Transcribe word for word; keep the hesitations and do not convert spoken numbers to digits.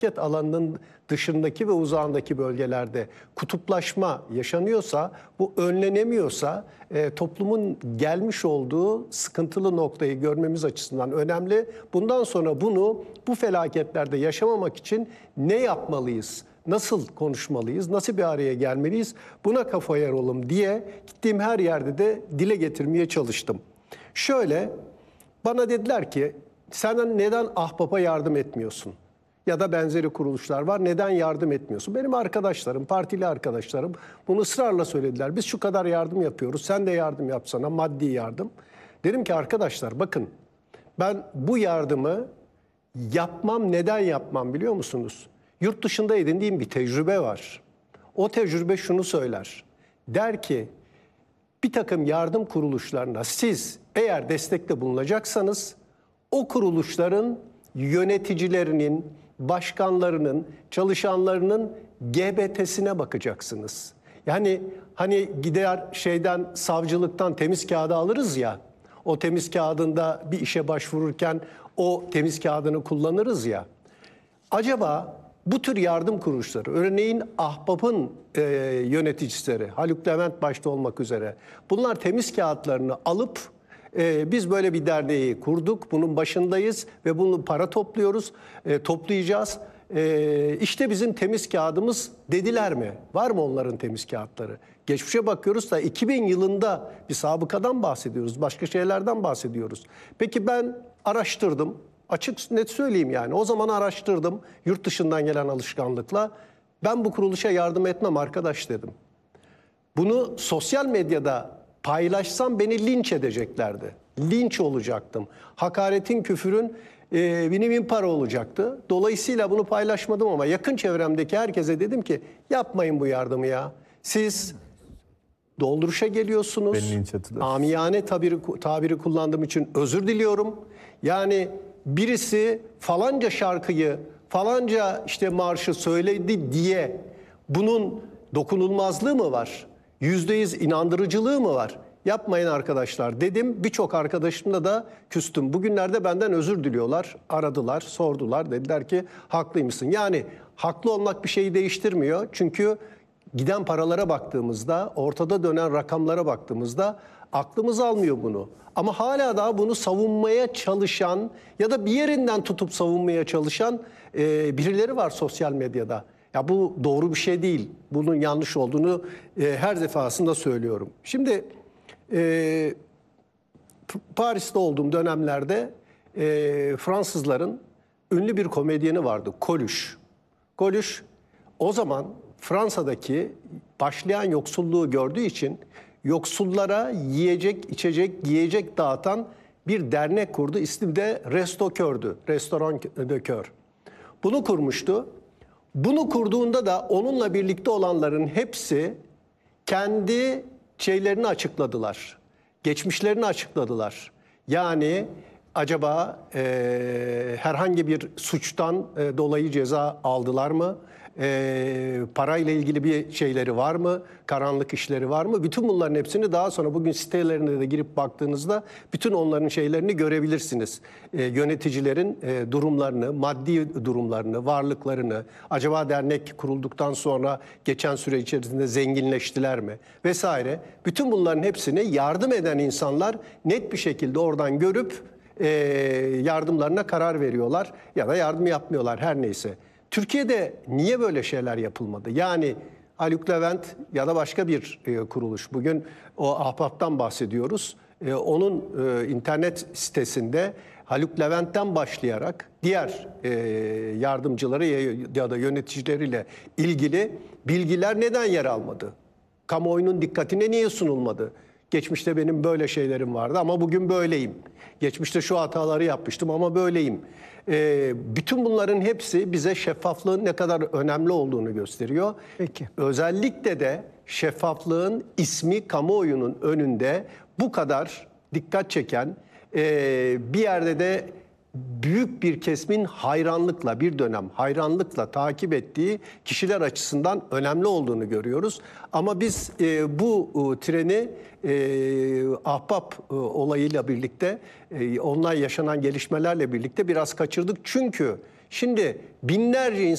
felaket alanının dışındaki ve uzağındaki bölgelerde kutuplaşma yaşanıyorsa, bu önlenemiyorsa e, toplumun gelmiş olduğu sıkıntılı noktayı görmemiz açısından önemli. Bundan sonra bunu bu felaketlerde yaşamamak için ne yapmalıyız? Nasıl konuşmalıyız? Nasıl bir araya gelmeliyiz? Buna kafa yoralım diye gittiğim her yerde de dile getirmeye çalıştım. Şöyle, bana dediler ki sen neden Ahbap'a yardım etmiyorsun? Ya da benzeri kuruluşlar var. Neden yardım etmiyorsun? Benim arkadaşlarım, partili arkadaşlarım bunu ısrarla söylediler. Biz şu kadar yardım yapıyoruz. Sen de yardım yapsana, maddi yardım. Dedim ki arkadaşlar bakın, ben bu yardımı yapmam, neden yapmam biliyor musunuz? Yurt dışında edindiğim bir tecrübe var. O tecrübe şunu söyler. Der ki bir takım yardım kuruluşlarına siz eğer destekte bulunacaksanız o kuruluşların yöneticilerinin, başkanlarının, çalışanlarının G B T'sine bakacaksınız. Yani hani gider şeyden, savcılıktan temiz kağıdı alırız ya, o temiz kağıdında bir işe başvururken o temiz kağıdını kullanırız ya. Acaba bu tür yardım kuruluşları, örneğin Ahbap'ın e, yöneticileri, Haluk Levent başta olmak üzere, bunlar temiz kağıtlarını alıp e, biz böyle bir derneği kurduk, bunun başındayız ve bunu para topluyoruz, e, toplayacağız. E, işte bizim temiz kağıdımız dediler mi? Var mı onların temiz kağıtları? Geçmişe bakıyoruz da iki bin yılında bir sabıkadan bahsediyoruz, başka şeylerden bahsediyoruz. Peki ben araştırdım. Açık net söyleyeyim yani. O zaman araştırdım yurt dışından gelen alışkanlıkla. Ben bu kuruluşa yardım etmem arkadaş dedim. Bunu sosyal medyada paylaşsam beni linç edeceklerdi. Linç olacaktım. Hakaretin, küfürün e, binimin para olacaktı. Dolayısıyla bunu paylaşmadım ama yakın çevremdeki herkese dedim ki yapmayın bu yardımı ya. Siz dolduruşa geliyorsunuz. Amiyane tabiri, tabiri kullandığım için özür diliyorum. Yani birisi falanca şarkıyı, falanca işte marşı söyledi diye bunun dokunulmazlığı mı var? Yüzde yüz inandırıcılığı mı var? Yapmayın arkadaşlar dedim. Birçok arkadaşımla da küstüm. Bugünlerde benden özür diliyorlar. Aradılar, sordular. Dediler ki haklıymışsın. Yani haklı olmak bir şeyi değiştirmiyor. Çünkü giden paralara baktığımızda, ortada dönen rakamlara baktığımızda aklımız almıyor bunu. Ama hala daha bunu savunmaya çalışan ya da bir yerinden tutup savunmaya çalışan e, birileri var sosyal medyada. Ya bu doğru bir şey değil. Bunun yanlış olduğunu e, her defasında söylüyorum. Şimdi e, Paris'te olduğum dönemlerde e, Fransızların ünlü bir komedyeni vardı, Coluche. Coluche o zaman Fransa'daki başlayan yoksulluğu gördüğü için yoksullara yiyecek, içecek, giyecek dağıtan bir dernek kurdu. İsmi de Resto Cœur'dü. Restoran de Cœur. Bunu kurmuştu. Bunu kurduğunda da onunla birlikte olanların hepsi kendi şeylerini açıkladılar. Geçmişlerini açıkladılar. Yani acaba e, herhangi bir suçtan e, dolayı ceza aldılar mı? E, parayla ilgili bir şeyleri var mı? Karanlık işleri var mı? Bütün bunların hepsini daha sonra bugün sitelerine de girip baktığınızda bütün onların şeylerini görebilirsiniz. E, yöneticilerin e, durumlarını, maddi durumlarını, varlıklarını, acaba dernek kurulduktan sonra geçen süre içerisinde zenginleştiler mi? Vesaire. Bütün bunların hepsini yardım eden insanlar net bir şekilde oradan görüp e, yardımlarına karar veriyorlar ya da yardım yapmıyorlar her neyse. Türkiye'de niye böyle şeyler yapılmadı? Yani Haluk Levent ya da başka bir e, kuruluş, bugün o Ahbap'tan bahsediyoruz. E, onun e, internet sitesinde Haluk Levent'ten başlayarak diğer e, yardımcıları ya da yöneticileriyle ilgili bilgiler neden yer almadı? Kamuoyunun dikkatine niye sunulmadı? Geçmişte benim böyle şeylerim vardı ama bugün böyleyim. Geçmişte şu hataları yapmıştım ama böyleyim. Ee, bütün bunların hepsi bize şeffaflığın ne kadar önemli olduğunu gösteriyor. Peki. Özellikle de şeffaflığın ismi kamuoyunun önünde bu kadar dikkat çeken, e, bir yerde de büyük bir kesimin hayranlıkla, bir dönem hayranlıkla takip ettiği kişiler açısından önemli olduğunu görüyoruz. Ama biz e, bu e, treni e, Ahbap e, olayıyla birlikte, e, onunla yaşanan gelişmelerle birlikte biraz kaçırdık. Çünkü şimdi binlerce insan